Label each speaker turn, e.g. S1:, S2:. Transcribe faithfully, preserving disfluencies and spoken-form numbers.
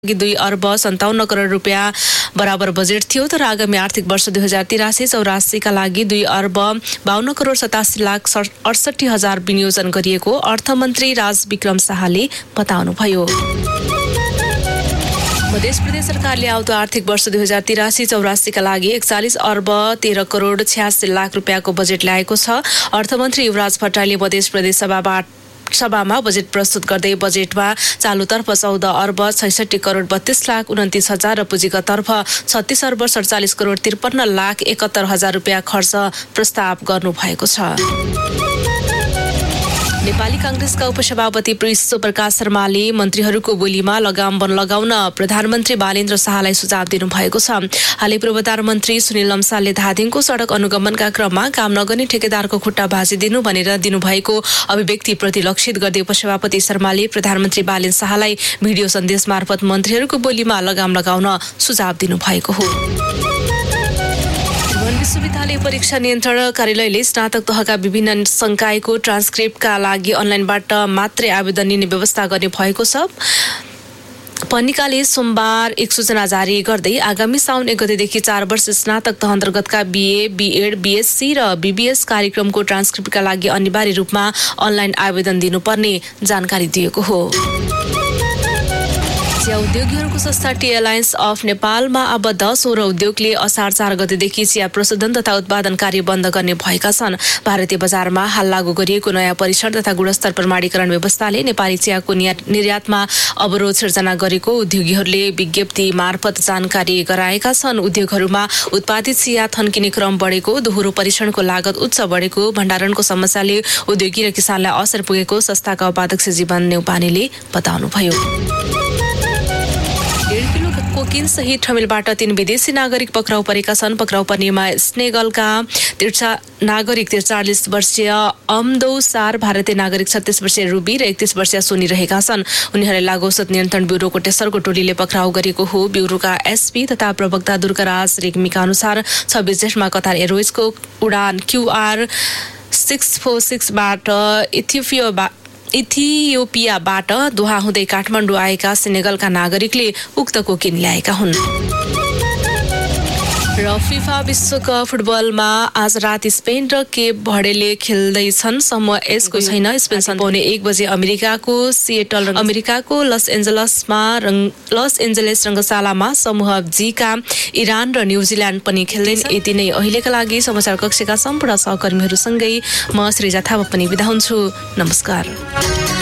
S1: दुई अर्ब सन्ताउन्न करोड रुपियाँ बराबर बजेट थियो। तर आगामी आर्थिक वर्ष दुई हजार तिरासी चौरासीका लागि दुई अर्ब बाहन्न करोड सतासी लाख अडसठी हजार विनियोजन गरिएको अर्थमन्त्री राज विक्रम शाहले बताउनुभयो। मध्य प्रदेश सरकारले आउँदो आर्थिक वर्ष दुई हजार तिरासी चौरासीका लागि एकचालिस अर्ब तेह्र करोड छ्यासी लाख रुपियाँको बजेट ल्याएको छ। अर्थमन्त्री युवराज भट्टराईले मध्य प्रदेश सभाबाट सभामा बजेट प्रस्तुत गर्दै बजेटमा चालुतर्फ चौध अर्ब छैसठी करोड बत्तीस लाख उन्तिस हजार र पुँजीगततर्फ छत्तीस अर्ब सडचालिस करोड त्रिपन्न लाख एकहत्तर हजार रुपियाँ खर्च प्रस्ताव गर्नुभएको छ। नेपाली कांग्रेसका उपसभापति विश्व प्रकाश शर्माले मन्त्रीहरूको बोलीमा लगाम लगाउन प्रधानमन्त्री बालेन्द्र शाहलाई सुझाव दिनुभएको छ। हालै पूर्वोत्तर मन्त्री सुनिल लम्सालले धादिङको सडक अनुगमनका क्रममा काम नगर्ने ठेकेदारको खुट्टा भाँचिदिनु भनेर दिनुभएको अभिव्यक्तिप्रति लक्षित गर्दै उपसभापति शर्माले प्रधानमन्त्री बालेन्द्र शाहलाई भिडियो सन्देश मार्फत मन्त्रीहरूको बोलीमा लगाम लगाउन सुझाव दिनुभएको हो। विश्वविद्यालय परीक्षा नियन्त्रण कार्यालयले स्नातक तहका विभिन्न संकायको ट्रान्सक्रिप्टका लागि अनलाइनबाट मात्रै आवेदन लिने व्यवस्था गर्ने भएको छ। पनिकाले सोमबार एक सूचना जारी गर्दै आगामी साउन एक गतेदेखि चार वर्ष स्नातक तह अन्तर्गतका बीए, बीएड, बीएससी र बीबीएस कार्यक्रमको ट्रान्सक्रिप्टका लागि अनिवार्य रूपमा अनलाइन आवेदन दिनुपर्ने जानकारी दिएको हो। चिया उद्योगीहरूको संस्था टी एलायन्स अफ नेपालमा आबद्ध सोह्र उद्योगले असार चार गतेदेखि चिया प्रशोधन तथा उत्पादन कार्य बन्द गर्ने भएका छन्। भारतीय बजारमा हाल लागू गरिएको नयाँ परिसर तथा गुणस्तर प्रमाणीकरण व्यवस्थाले नेपाली चियाको निर्यातमा अवरोध सिर्जना गरेको उद्योगीहरूले विज्ञप्ति मार्फत जानकारी गराएका छन्। उद्योगहरूमा उत्पादित चिया थन्किने क्रम बढेको, दोहोरो परीक्षणको लागत उच्च बढेको, भण्डारणको समस्याले उद्योगी र किसानलाई असर पुगेको संस्थाका उपाध्यक्ष जीवन नेउपानेले बताउनुभयो। डेढ किलो कोकिन सहित ठमेलबाट तीन विदेशी नागरिक पक्राउ परेका छन्। पक्राउ पर्नेमा स्नेगलका तिर्चा नागरिक त्रिचालिस वर्षीय अमदौ सार, भारतीय नागरिक छत्तीस वर्षीय रुबी र एकतीस वर्षीय सोनी रहेका छन्। उनीहरूलाई लागु औषध नियन्त्रण ब्युरोको टेसरको टोलीले पक्राउ गरेको हो। ब्युरोका एसपी तथा प्रवक्ता दुर्गाराज रेग्मीका अनुसार छब्बीस जेठमा कतार एयरवेजको उडान क्यूआर सिक्स फोर सिक्सबाट इथियोपिया इथियोपियाबाट दोहा हुँदै काठमाडौँ आएका सेनेगलका नागरिकले उक्त कोकिन ल्याएका हुन्। र फिफा विश्वकप फुटबलमा आज राति स्पेन र केप भर्डेले खेल्दैछन्। समूह एसको छैन। स्पेन पाउने एक बजे अमेरिकाको सिएटल अमेरिकाको लस एन्जलसमा लस एन्जलस रङ्गशालामा समूह जीका इरान र न्युजिल्यान्ड पनि खेल्दैन्। यति नै अहिलेका लागि समाचार कक्षका सम्पूर्ण सहकर्मीहरूसँगै म श्रीजा थापा पनि बिदा हुन्छु। नमस्कार।